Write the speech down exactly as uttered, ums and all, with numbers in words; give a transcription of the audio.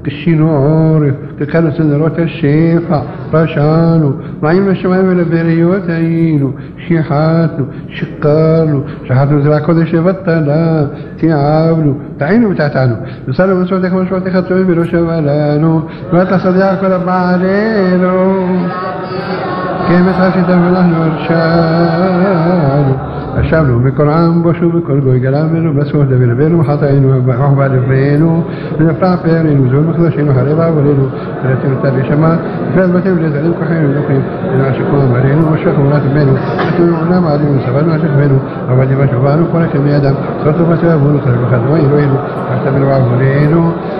كشينو عورف ككالو سنروت الشيفة رشانو معين الشمام البريو تاينو شيحاتو شقارلو شحاتو زراكو دي شفتنا تيعابلو تعينو بتاعتانو نسالو من صوتك من صوتك خطوه بلو شمالانو واتلا صديعك ولا بعلينو كيف تخشيت من أهل ورشانو الشعب بقرآن بشو بكل جوي جلامينو بس هو دبير بينو حاطينو وحبا دبينو بنفرع فيرينو زول مخلصينو هربا ولينو ثلاثين تابي شمال فعل بتيم لزعلم كحين ولقيم إن عشقوا مرينو وشخوا ولا تبينو أتونو نام عليهم سبانو عشق بينو أولي ما شبانو كل كمية دم صوتو بسببونو خلقوا خدوين وينو أحتملوا عبولينو